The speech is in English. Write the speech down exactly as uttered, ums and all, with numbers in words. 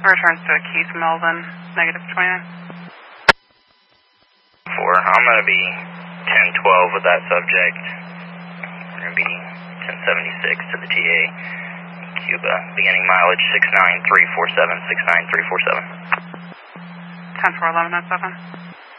Returns to a Keith Melvin, negative twenty-nine. Four, I'm going to be ten twelve with that subject. We're going to be ten seventy-six to the T A, Cuba, beginning mileage six nine three four seven, six nine three four seven. ten four eleven oh seven.